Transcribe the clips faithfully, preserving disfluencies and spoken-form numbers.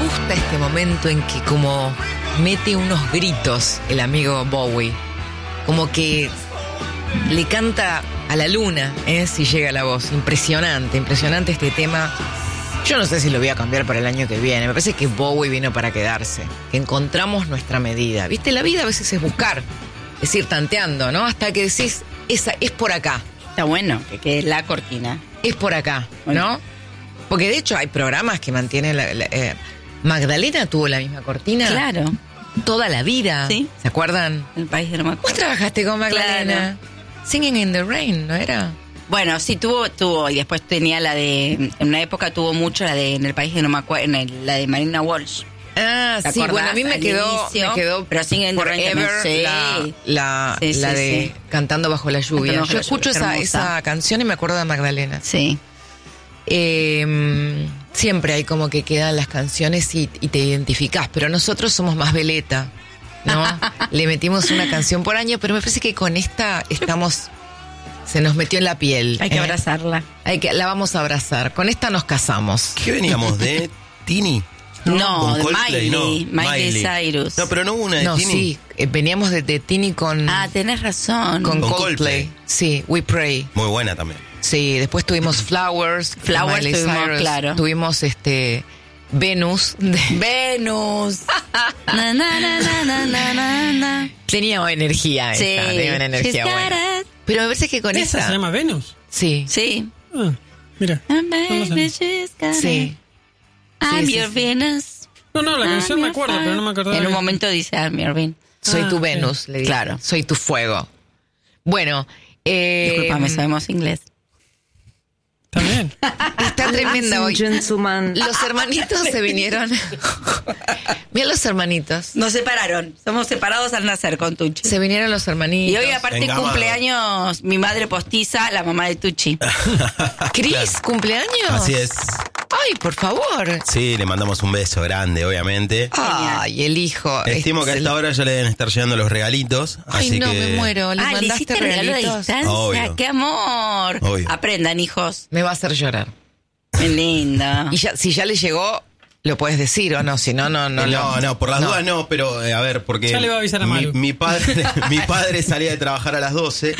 gusta este momento en que como mete unos gritos el amigo Bowie. Como que le canta a la luna, ¿eh? Si llega la voz. Impresionante, impresionante este tema. Yo no sé si lo voy a cambiar para el año que viene. Me parece que Bowie vino para quedarse. Que encontramos nuestra medida. ¿Viste? La vida a veces es buscar. Es ir tanteando, ¿no? Hasta que decís, esa es por acá. Está bueno que quede la cortina. Es por acá, ¿no? Porque de hecho hay programas que mantienen la, la, eh, Magdalena tuvo la misma cortina. Claro. Toda la vida. Sí. ¿Se acuerdan? El país de no me acuerdo. ¿Vos trabajaste con Magdalena? Claro. Singing in the Rain, ¿no era? Bueno, sí, tuvo, tuvo, y después tenía la de, en una época tuvo mucho la de, en el país de no me acuerdo, la de Marina Walsh. Ah, sí, bueno, a mí me quedó, inicio, me quedó pero Singing in the Rain Forever, sí. la, la, sí, la sí, de sí. Cantando bajo la lluvia. Cantando bajo Yo la escucho lluvia, esa, esa canción y me acuerdo de Magdalena. Sí. Eh, siempre hay como que quedan las canciones y, y te identificás, pero nosotros somos más veleta, ¿no? Le metimos una canción por año, pero me parece que con esta estamos... Se nos metió en la piel. Hay que ¿eh? abrazarla. Hay que, la vamos a abrazar. Con esta nos casamos. ¿Qué veníamos? ¿De Tini? No, Con de Coldplay, Miley, no. Miley Cyrus. No, pero no hubo una de No, Tini. sí, eh, veníamos de, de Tini con, Ah, tenés razón. con, Con Coldplay. Coldplay. Sí, We Pray. Muy buena también. Sí, después tuvimos Flowers. Flowers Miley tuvimos, Cyrus. claro. Tuvimos este Venus. de- Venus. na, na, na, na, na, na, na, na. Tenía energía Sí. esta, tenía una energía She's got buena. it. Pero me parece que con ¿Esa esta... se llama Venus? Sí, Sí. Ah, mira. And No lo baby, sabía. she's got sí. it. I'm Sí, sí, your sí. Venus. No, no, la I'm canción me your acuerdo, fire. pero no me acordaba. En un bien. momento dice I'm your Venus. Soy Ah, tu ok. Venus, le digo. Claro. Soy tu fuego. Bueno, eh, Disculpame, sabemos inglés. También. está tremenda hoy. Los hermanitos se vinieron. Mira los hermanitos. Nos separaron. Somos separados al nacer con Tucci. Se vinieron los hermanitos. Y hoy aparte Engamados. cumpleaños mi madre postiza, la mamá de Tucci. Cris, ¿cumpleaños? Así es. Ay, por favor. Sí, le mandamos un beso grande, obviamente. Ay, el hijo. Estimo que a Es esta el- hora ya le deben estar llegando los regalitos. Ay, así no, que me muero. ¿Le Ah, le mandaste hiciste regalo a regalitos? distancia. Obvio. ¡Qué amor! Obvio. Aprendan, hijos. Me va a hacer llorar. Qué lindo. Y ya, si ya le llegó, lo puedes decir o no. Si no, no, no. No, no, lo- por las dudas no, pero eh, a ver, porque Ya le va a avisar a mi, Maru. mi padre mi padre salía de trabajar a las doce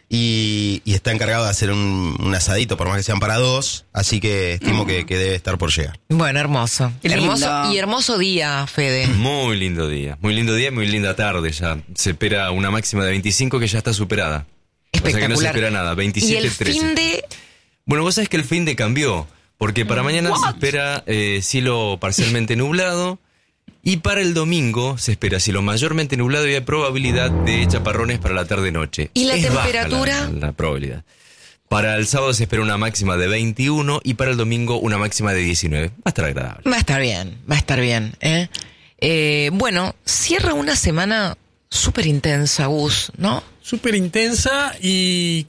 y, y está encargado de hacer un, un asadito, por más que sean para dos, así que estimo que, que debe estar por llegar. Bueno, hermoso. Qué lindo. Hermoso y hermoso día, Fede. Muy lindo día, muy lindo día, muy linda tarde ya. Se espera una máxima de veinticinco que ya está superada. O sea que no se Espectacular. espera nada, Y veintisiete el trece. fin de... Bueno, vos sabés que el fin de cambió, porque para mañana se espera eh, cielo parcialmente nublado y para el domingo se espera cielo mayormente nublado y hay probabilidad de chaparrones para la tarde-noche. ¿Y la Es baja temperatura? La, la probabilidad. Para el sábado se espera una máxima de veintiuno y para el domingo una máxima de diecinueve. Va a estar agradable. Va a estar bien, va a estar bien. ¿eh? Eh, bueno, cierra una semana súper intensa, Gus, ¿no? Súper intensa y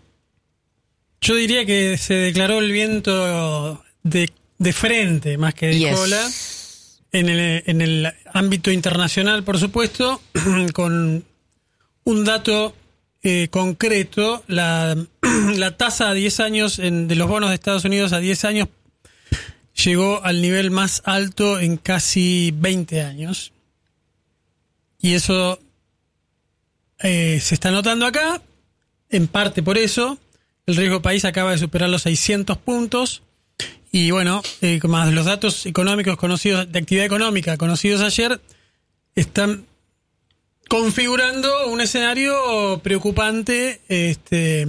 yo diría que se declaró el viento de, de frente más que de Yes. cola. En el, en el ámbito internacional, por supuesto, con un dato eh, concreto, la, la tasa a diez años en, de los bonos de Estados Unidos a diez años llegó al nivel más alto en casi veinte años. Y eso eh, se está notando acá, en parte por eso. El riesgo país acaba de superar los seiscientos puntos. Y bueno, eh, más los datos económicos conocidos, de actividad económica conocidos ayer, están configurando un escenario preocupante este,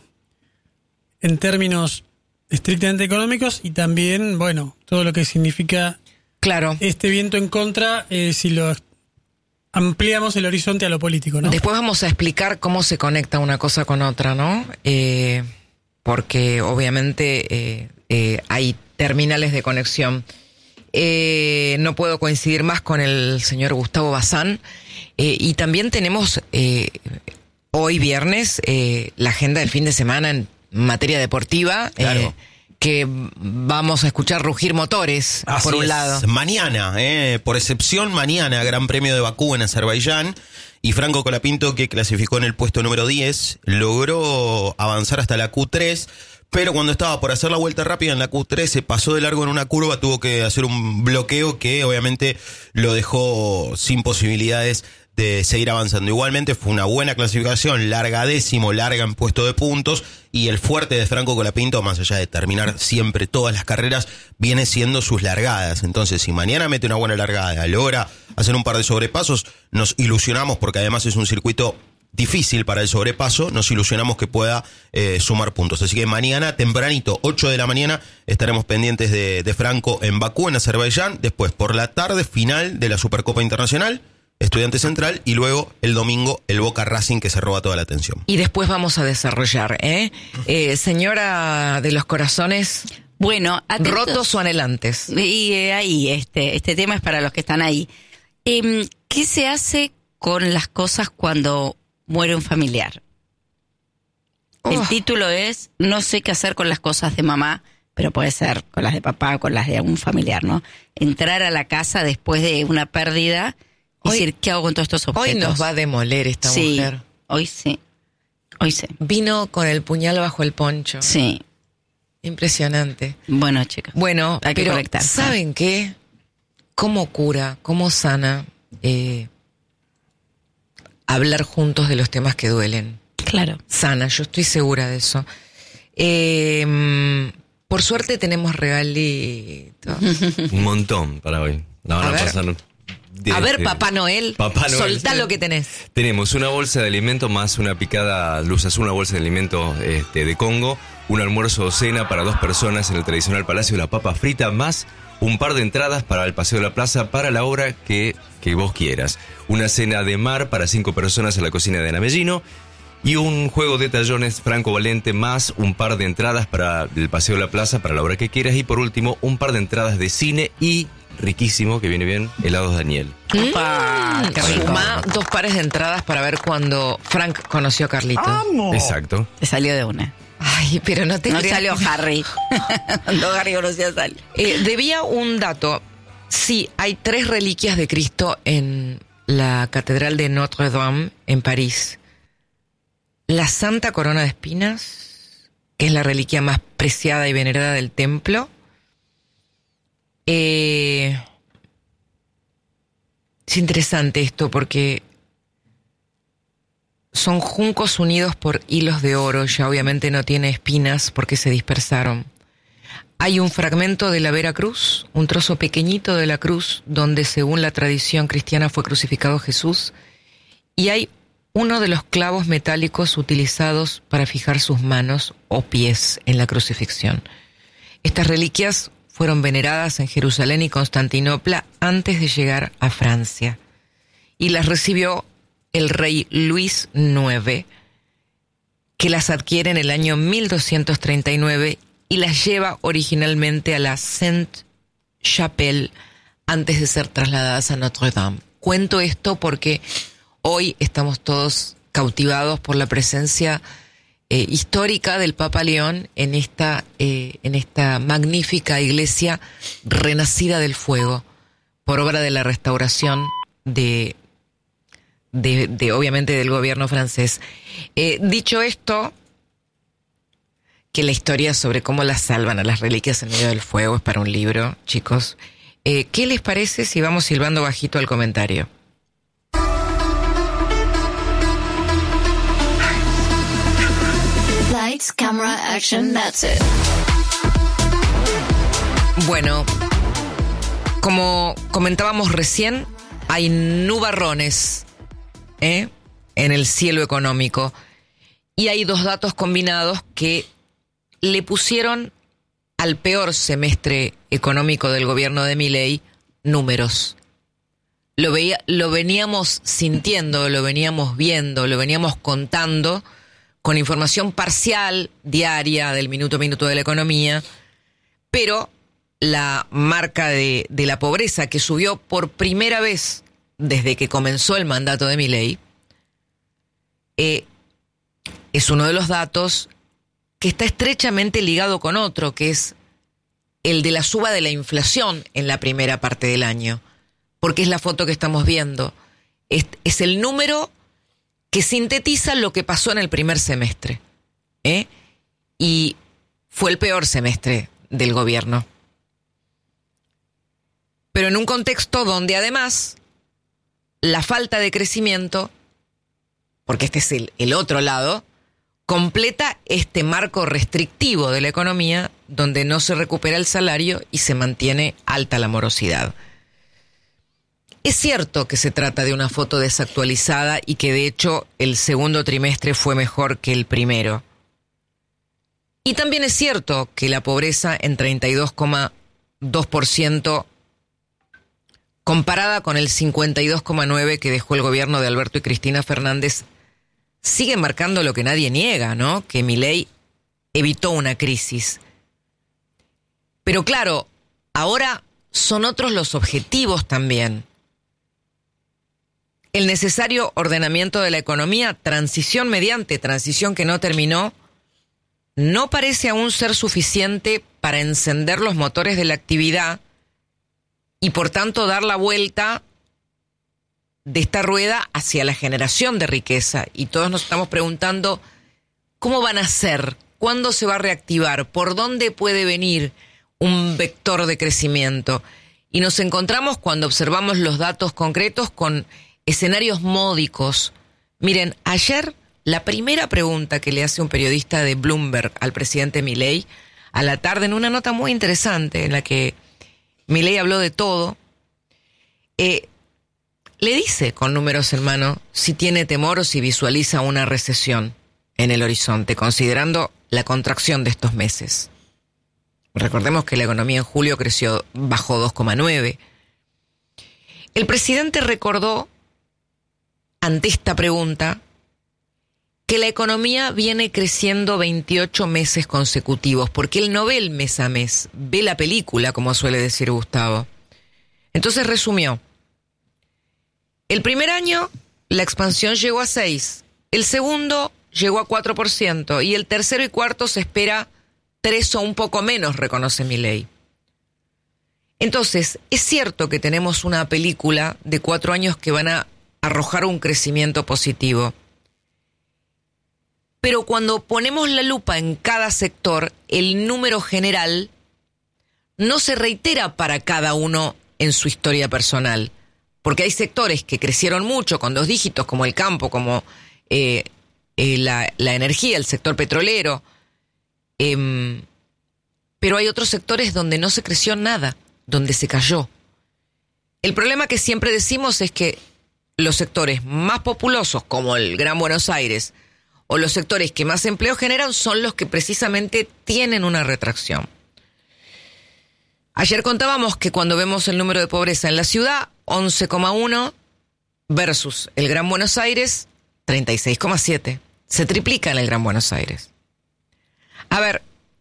en términos estrictamente económicos y también, bueno, todo lo que significa Claro. este viento en contra eh, si lo ampliamos el horizonte a lo político, ¿no? Después vamos a explicar cómo se conecta una cosa con otra, ¿no? Eh, porque obviamente eh, eh, hay terminales de conexión. Eh, no puedo coincidir más con el señor Gustavo Bazán. Eh, y también tenemos eh, hoy viernes eh, la agenda del fin de semana en materia deportiva. Claro. eh, que vamos a escuchar rugir motores, Así por un es. lado. Mañana, eh, por excepción, mañana, Gran Premio de Bakú en Azerbaiyán. Y Franco Colapinto, que clasificó en el puesto número diez, logró avanzar hasta la Q tres. pero cuando estaba por hacer la vuelta rápida en la Q tres, se pasó de largo en una curva, tuvo que hacer un bloqueo que obviamente lo dejó sin posibilidades de seguir avanzando. Igualmente fue una buena clasificación, larga décimo, larga en puesto de puntos, y el fuerte de Franco Colapinto, más allá de terminar siempre todas las carreras, viene siendo sus largadas. Entonces, si mañana mete una buena largada, logra hacer un par de sobrepasos, nos ilusionamos, porque además es un circuito difícil para el sobrepaso, nos ilusionamos que pueda eh, sumar puntos. Así que mañana, tempranito, ocho de la mañana, estaremos pendientes de, de Franco en Bakú, en Azerbaiyán. Después, por la tarde, final de la Supercopa Internacional, Estudiante Central, y luego el domingo el Boca Racing, que se roba toda la atención. Y después vamos a desarrollar, ¿eh? eh señora de los corazones, bueno, atentos. ¿Rotos o anhelantes? Y eh, ahí, este, este tema es para los que están ahí. Eh, ¿Qué se hace con las cosas cuando muere un familiar? Oh. El título es No sé qué hacer con las cosas de mamá, pero puede ser con las de papá o con las de algún familiar, ¿no? Entrar a la casa después de una pérdida y hoy, decir, ¿qué hago con todos estos objetos? Hoy nos va a demoler esta sí, mujer. Hoy sí, hoy sí. Vino con el puñal bajo el poncho. Sí. Impresionante. Bueno, chicas. Bueno, hay que pero conectar. ¿saben qué? ¿Cómo cura, cómo sana eh, hablar juntos de los temas que duelen? Claro. Sana, yo estoy segura de eso. Eh, por suerte tenemos regalitos. Un montón para hoy. La van a, a pasar. De, a ver, de, Papá Noel, Papá Noel, soltá lo que tenés. Tenemos una bolsa de alimento más una picada luz azul, una bolsa de alimento este, de Congo, un almuerzo o cena para dos personas en el tradicional Palacio de la Papa Frita, más un par de entradas para el Paseo de la Plaza para la obra que, que vos quieras. Una cena de mar para cinco personas en la cocina de Ana Mellino y un juego de tallones Franco Valente más un par de entradas para el Paseo de la Plaza para la obra que quieras. Y por último, un par de entradas de cine y, riquísimo, que viene bien, helados Daniel. Mm, Suma dos pares de entradas para ver cuando Frank conoció a Carlito. ¡Amo! Exacto. Te salió de una. Ay, pero no te No creas. salió Harry. No, Harry conocía a Sally. Eh, debía un dato. Sí, hay tres reliquias de Cristo en la Catedral de Notre Dame en París. La Santa Corona de Espinas, que es la reliquia más preciada y venerada del templo. Eh, es interesante esto porque son juncos unidos por hilos de oro, ya obviamente no tiene espinas porque se dispersaron. Hay un fragmento de la Vera Cruz, un trozo pequeñito de la cruz donde según la tradición cristiana fue crucificado Jesús, y hay uno de los clavos metálicos utilizados para fijar sus manos o pies en la crucifixión. Estas reliquias fueron veneradas en Jerusalén y Constantinopla antes de llegar a Francia, y las recibió el rey Luis noveno, que las adquiere en el año mil doscientos treinta y nueve y las lleva originalmente a la Sainte-Chapelle antes de ser trasladadas a Notre Dame. Cuento esto porque hoy estamos todos cautivados por la presencia eh, histórica del Papa León en esta, eh, en esta magnífica iglesia renacida del fuego por obra de la restauración de, de, de obviamente del gobierno francés. Eh, dicho esto, que la historia sobre cómo las salvan a las reliquias en medio del fuego es para un libro, chicos. Eh, ¿Qué les parece si vamos silbando bajito al comentario? Lights, camera, action, that's it. Bueno, como comentábamos recién, hay nubarrones ¿eh? en el cielo económico. Y hay dos datos combinados que le pusieron al peor semestre económico del gobierno de Milei números. Lo, veía, lo veníamos sintiendo, lo veníamos viendo, lo veníamos contando con información parcial, diaria, del minuto a minuto de la economía, pero la marca de, de la pobreza que subió por primera vez desde que comenzó el mandato de Milei, eh, es uno de los datos que está estrechamente ligado con otro, que es el de la suba de la inflación en la primera parte del año, porque es la foto que estamos viendo. Es, es el número que sintetiza lo que pasó en el primer semestre. ¿eh? Y fue el peor semestre del gobierno. Pero en un contexto donde además la falta de crecimiento, porque este es el, el otro lado, completa este marco restrictivo de la economía donde no se recupera el salario y se mantiene alta la morosidad. Es cierto que se trata de una foto desactualizada y que de hecho el segundo trimestre fue mejor que el primero. Y también es cierto que la pobreza en treinta y dos coma dos por ciento comparada con el cincuenta y dos coma nueve por ciento que dejó el gobierno de Alberto y Cristina Fernández sigue marcando lo que nadie niega, ¿no? Que Milei evitó una crisis. Pero claro, ahora son otros los objetivos también. El necesario ordenamiento de la economía, transición mediante transición que no terminó, no parece aún ser suficiente para encender los motores de la actividad y por tanto dar la vuelta de esta rueda hacia la generación de riqueza. Y todos nos estamos preguntando, ¿cómo van a ser? ¿Cuándo se va a reactivar? ¿Por dónde puede venir un vector de crecimiento? Y nos encontramos cuando observamos los datos concretos con escenarios módicos. Miren, ayer la primera pregunta que le hace un periodista de Bloomberg al presidente Milei a la tarde, en una nota muy interesante en la que Milei habló de todo, eh, le dice con números en mano si tiene temor o si visualiza una recesión en el horizonte, considerando la contracción de estos meses. Recordemos que la economía en julio creció, bajó dos coma nueve. El presidente recordó, ante esta pregunta, que la economía viene creciendo veintiocho meses consecutivos, porque él no ve el mes a mes, ve la película, como suele decir Gustavo. Entonces resumió. El primer año, la expansión llegó a seis, el segundo llegó a cuatro por ciento, y el tercero y cuarto se espera tres o un poco menos, reconoce Milei. Entonces, es cierto que tenemos una película de cuatro años que van a arrojar un crecimiento positivo. Pero cuando ponemos la lupa en cada sector, el número general no se reitera para cada uno en su historia personal. Porque hay sectores que crecieron mucho con dos dígitos, como el campo, como eh, eh, la, la energía, el sector petrolero. Eh, pero hay otros sectores donde no se creció nada, donde se cayó. El problema que siempre decimos es que los sectores más populosos, como el Gran Buenos Aires, o los sectores que más empleo generan, son los que precisamente tienen una retracción. Ayer contábamos que cuando vemos el número de pobreza en la ciudad, once coma uno versus el Gran Buenos Aires, treinta y seis coma siete. Se triplica en el Gran Buenos Aires. A ver,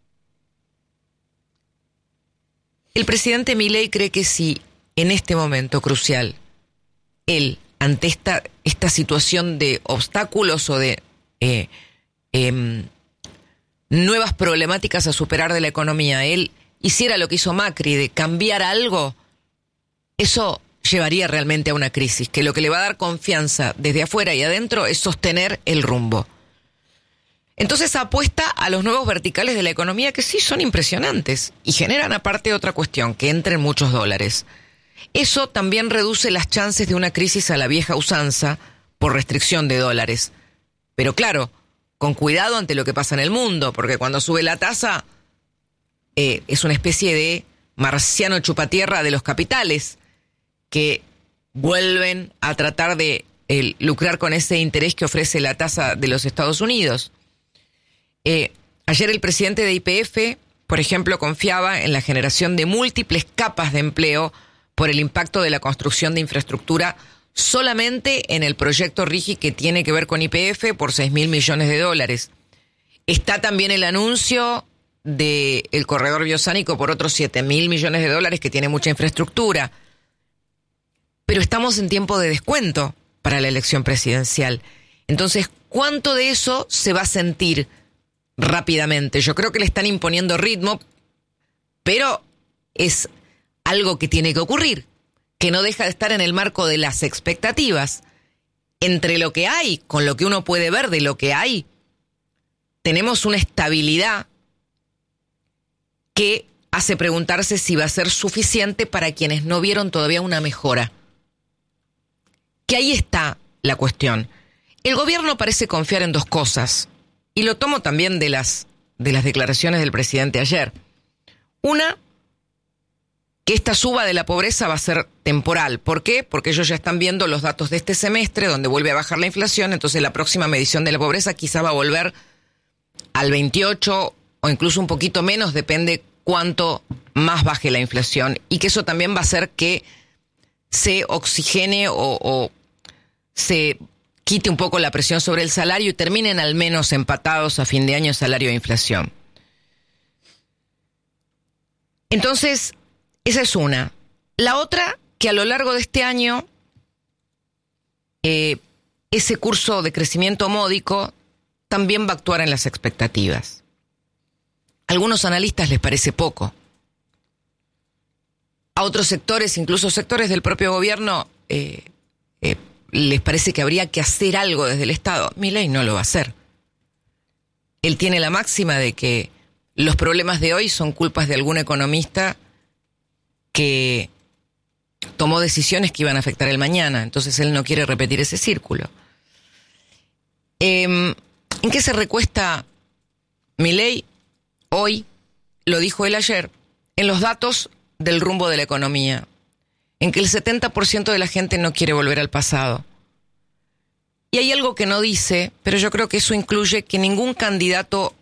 el presidente Milei cree que si en este momento crucial, él, ante esta, esta situación de obstáculos o de eh, eh, nuevas problemáticas a superar de la economía, él hiciera lo que hizo Macri, de cambiar algo, eso llevaría realmente a una crisis, que lo que le va a dar confianza desde afuera y adentro es sostener el rumbo. Entonces apuesta a los nuevos verticales de la economía que sí son impresionantes y generan aparte otra cuestión, que entren muchos dólares. Eso también reduce las chances de una crisis a la vieja usanza por restricción de dólares. Pero claro, con cuidado ante lo que pasa en el mundo, porque cuando sube la tasa eh, es una especie de marciano chupatierra de los capitales que vuelven a tratar de eh, lucrar con ese interés que ofrece la tasa de los Estados Unidos. Eh, ayer el presidente de Y P F, por ejemplo, confiaba en la generación de múltiples capas de empleo por el impacto de la construcción de infraestructura solamente en el proyecto RIGI que tiene que ver con Y P F por seis mil millones de dólares. Está también el anuncio del corredor biosánico por otros siete mil millones de dólares que tiene mucha infraestructura. Pero estamos en tiempo de descuento para la elección presidencial. Entonces, ¿cuánto de eso se va a sentir rápidamente? Yo creo que le están imponiendo ritmo, pero es algo que tiene que ocurrir, que no deja de estar en el marco de las expectativas. Entre lo que hay, con lo que uno puede ver de lo que hay, tenemos una estabilidad que hace preguntarse si va a ser suficiente para quienes no vieron todavía una mejora. Que ahí está la cuestión. El gobierno parece confiar en dos cosas, y lo tomo también de las, de las declaraciones del presidente ayer. Una, que esta suba de la pobreza va a ser temporal. ¿Por qué? Porque ellos ya están viendo los datos de este semestre, donde vuelve a bajar la inflación, entonces la próxima medición de la pobreza quizá va a volver al veintiocho o incluso un poquito menos, depende cuánto más baje la inflación, y que eso también va a hacer que se oxigene o, o se quite un poco la presión sobre el salario y terminen al menos empatados a fin de año salario e inflación. Entonces, esa es una. La otra, que a lo largo de este año, eh, ese curso de crecimiento módico también va a actuar en las expectativas. A algunos analistas les parece poco. A otros sectores, incluso sectores del propio gobierno, eh, eh, les parece que habría que hacer algo desde el Estado. Milei no lo va a hacer. Él tiene la máxima de que los problemas de hoy son culpas de algún economista que tomó decisiones que iban a afectar el mañana. Entonces él no quiere repetir ese círculo. Eh, ¿En qué se recuesta Milei hoy? Lo dijo él ayer, en los datos del rumbo de la economía, en que el setenta por ciento de la gente no quiere volver al pasado. Y hay algo que no dice, pero yo creo que eso incluye que ningún candidato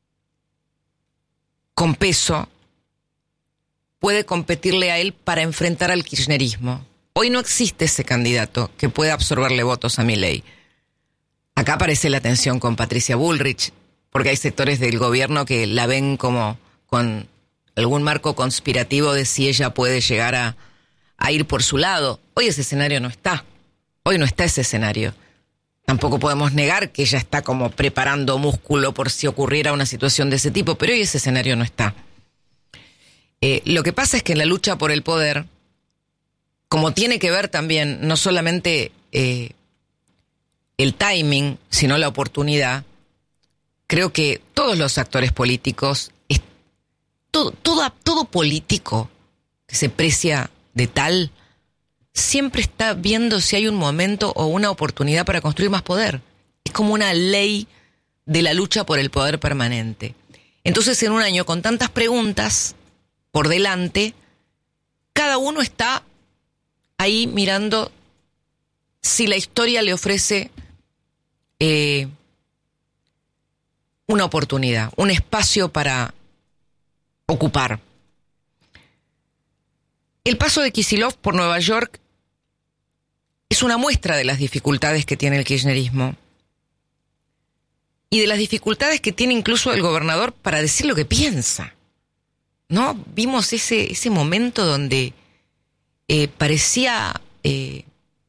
con peso puede competirle a él para enfrentar al kirchnerismo. Hoy no existe ese candidato que pueda absorberle votos a Milei. Acá aparece la tensión con Patricia Bullrich, porque hay sectores del gobierno que la ven como con algún marco conspirativo de si ella puede llegar a, a ir por su lado. Hoy ese escenario no está. Hoy no está ese escenario. Tampoco podemos negar que ella está como preparando músculo por si ocurriera una situación de ese tipo, pero hoy ese escenario no está. Eh, lo que pasa es que en la lucha por el poder, como tiene que ver también no solamente eh, el timing, sino la oportunidad, creo que todos los actores políticos, es, todo, todo, todo político que se precia de tal, siempre está viendo si hay un momento o una oportunidad para construir más poder. Es como una ley de la lucha por el poder permanente. Entonces, en un año con tantas preguntas por delante, cada uno está ahí mirando si la historia le ofrece eh, una oportunidad, un espacio para ocupar. El paso de Kicillof por Nueva York es una muestra de las dificultades que tiene el kirchnerismo y de las dificultades que tiene incluso el gobernador para decir lo que piensa. ¿No? Vimos ese, ese momento donde eh, parecía eh,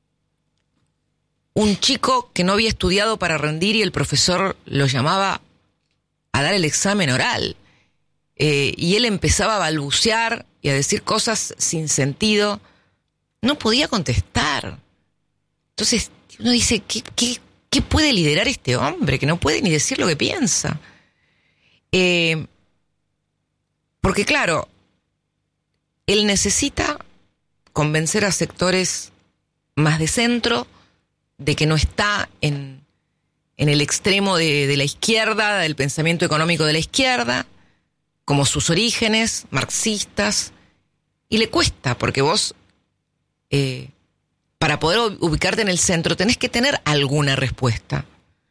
un chico que no había estudiado para rendir y el profesor lo llamaba a dar el examen oral. Eh, y él empezaba a balbucear y a decir cosas sin sentido. No podía contestar. Entonces uno dice, ¿qué, qué, qué puede liderar este hombre? Que no puede ni decir lo que piensa. Eh... Porque claro, él necesita convencer a sectores más de centro de que no está en, en el extremo de, de la izquierda, del pensamiento económico de la izquierda, como sus orígenes marxistas, y le cuesta, porque vos, eh, para poder ubicarte en el centro, tenés que tener alguna respuesta.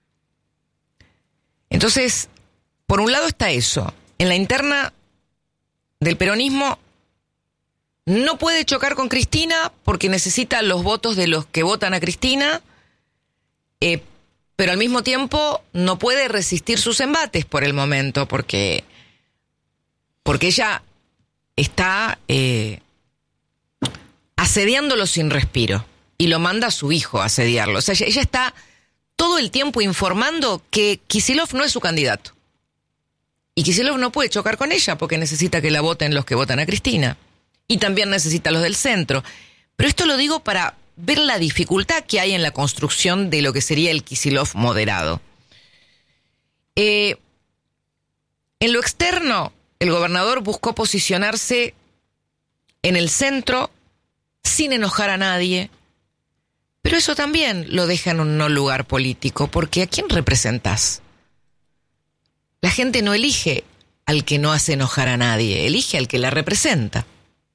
Entonces, por un lado está eso. En la interna del peronismo no puede chocar con Cristina porque necesita los votos de los que votan a Cristina, eh, pero al mismo tiempo no puede resistir sus embates por el momento porque, porque ella está eh, asediándolo sin respiro y lo manda a su hijo a asediarlo. O sea, ella, ella está todo el tiempo informando que Kicillof no es su candidato. Y Kicillof no puede chocar con ella porque necesita que la voten los que votan a Cristina. Y también necesita los del centro. Pero esto lo digo para ver la dificultad que hay en la construcción de lo que sería el Kicillof moderado. Eh, en lo externo, el gobernador buscó posicionarse en el centro sin enojar a nadie, pero eso también lo deja en un no lugar político, porque ¿a quién representás? La gente no elige al que no hace enojar a nadie, elige al que la representa.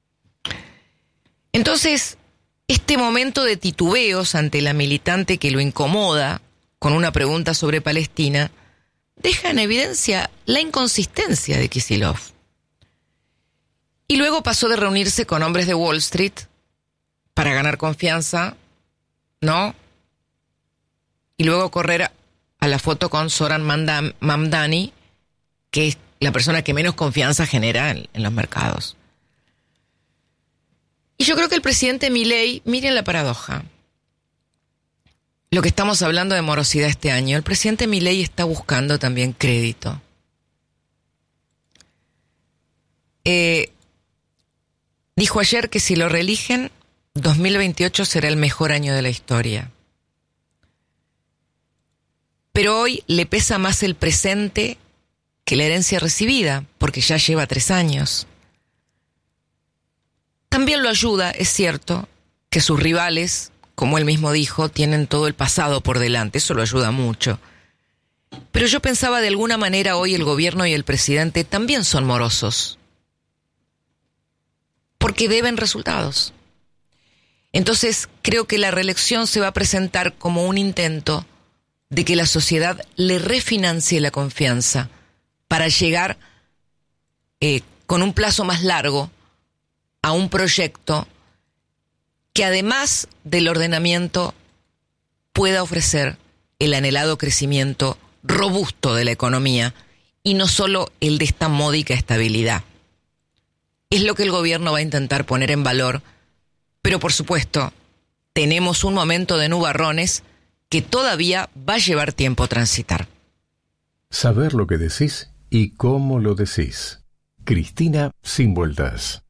Entonces, este momento de titubeos ante la militante que lo incomoda con una pregunta sobre Palestina deja en evidencia la inconsistencia de Kicillof. Y luego pasó de reunirse con hombres de Wall Street para ganar confianza, ¿no? Y luego correr a la foto con Zoran Mamdani, que es la persona que menos confianza genera en, en los mercados. Y yo creo que el presidente Milei, miren la paradoja, lo que estamos hablando de morosidad este año, el presidente Milei está buscando también crédito. Eh, dijo ayer que si lo reeligen, dos mil veintiocho será el mejor año de la historia. Pero hoy le pesa más el presente que la herencia recibida, porque ya lleva tres años. También lo ayuda, es cierto, que sus rivales, como él mismo dijo, tienen todo el pasado por delante, eso lo ayuda mucho. Pero yo pensaba, de alguna manera hoy el gobierno y el presidente también son morosos, porque deben resultados. Entonces creo que la reelección se va a presentar como un intento de que la sociedad le refinancie la confianza para llegar eh, con un plazo más largo a un proyecto que, además del ordenamiento, pueda ofrecer el anhelado crecimiento robusto de la economía y no solo el de esta módica estabilidad. Es lo que el gobierno va a intentar poner en valor, pero por supuesto tenemos un momento de nubarrones que todavía va a llevar tiempo transitar. Saber lo que decís y cómo lo decís. Cristina Sin Vueltas.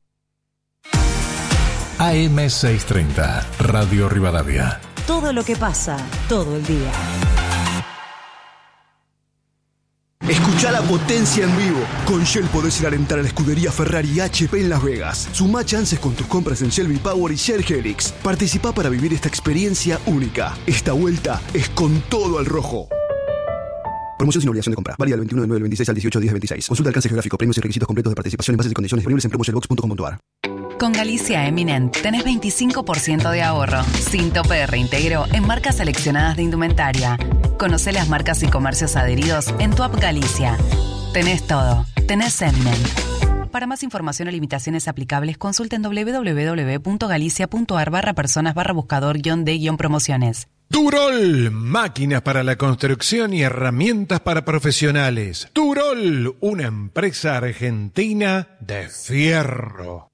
A M seiscientos treinta, Radio Rivadavia. Todo lo que pasa, todo el día. Escuchá la potencia en vivo. Con Shell podés ir a alentar a la escudería Ferrari H P en Las Vegas. Sumá chances con tus compras en Shell V-Power y Shell Helix. Participá para vivir esta experiencia única. Esta vuelta es con todo al rojo. Promoción sin obligación de compra. Válida del veintiuno de nueve del veintiséis al dieciocho de diez del veintiséis. Consulta alcance geográfico, premios y requisitos completos de participación en bases y condiciones disponibles en promoshellbox punto com punto a r. Con Galicia Eminent tenés veinticinco por ciento de ahorro, sin tope de reintegro en marcas seleccionadas de indumentaria. Conocé las marcas y comercios adheridos en tu app Galicia. Tenés todo. Tenés Eminent. Para más información o limitaciones aplicables, consulten doble u doble u doble u punto galicia punto a r barra personas barra buscador guión de guión promociones. Durol, máquinas para la construcción y herramientas para profesionales. Durol, una empresa argentina de fierro.